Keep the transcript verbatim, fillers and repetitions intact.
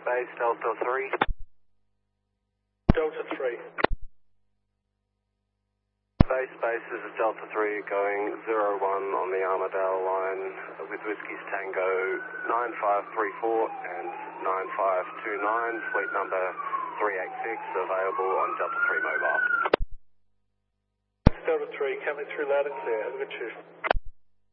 Base Delta three. Delta three. Base, base, this is Delta three going zero one on the Armadale line with Whiskey's Tango nine five three four and nine five two nine, fleet number three eight six, available on Delta three mobile. Delta three, coming through loud and clear. Have a good shift.